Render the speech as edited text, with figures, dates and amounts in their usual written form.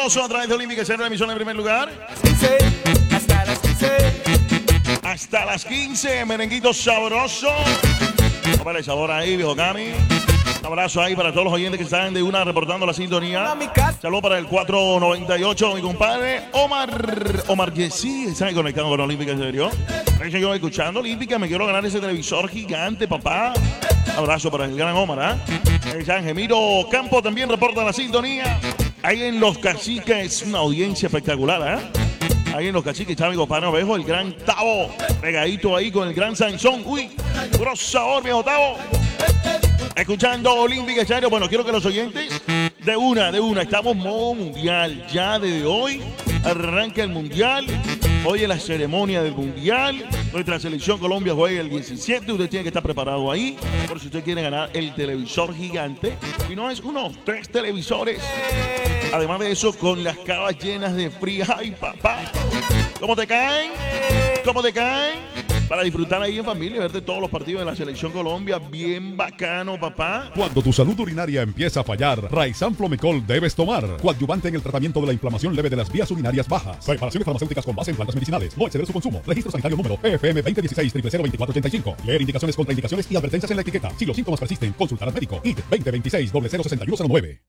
sabroso a través de Olímpica Estéreo, la emisión en primer lugar. Hasta las 15. Hasta las 15, merenguito sabroso. Para el sabor ahí, viejo Cami. Un abrazo ahí para todos los oyentes que están de una reportando la sintonía. Saludos para el 498, mi compadre Omar Yesí. Están conectados con Olímpica Estéreo. Yo escuchando Olímpica, me quiero ganar ese televisor gigante, papá. Un abrazo para el gran Omar, San Gemiro Campo también reporta la sintonía. Ahí en Los Caciques, una audiencia espectacular, Ahí en Los Caciques está mi compadre Ovejo, el gran Tavo, pegadito ahí con el gran Sansón. Uy, grosso sabor, viejo Tavo. Escuchando Olímpica Estéreo. Bueno, quiero que los oyentes de una, estamos modo mundial. Ya desde hoy arranca el mundial. Hoy es la ceremonia del mundial. Nuestra selección Colombia juega el 17. Usted tiene que estar preparado ahí. Por si usted quiere ganar el televisor gigante. Y no es unos 3 televisores. Además de eso, con las cavas llenas de fría. ¡Ay, papá! ¿Cómo te caen? ¿Cómo te caen? Para disfrutar ahí en familia y verte todos los partidos de la Selección Colombia. Bien bacano, papá. Cuando tu salud urinaria empieza a fallar, Raizan Flomecol debes tomar. Coadyuvante en el tratamiento de la inflamación leve de las vías urinarias bajas. Preparaciones farmacéuticas con base en plantas medicinales. No exceder su consumo. Registro sanitario número FM 2016-002485. Leer indicaciones, contraindicaciones y advertencias en la etiqueta. Si los síntomas persisten, consultar al médico. ID 2026-006109.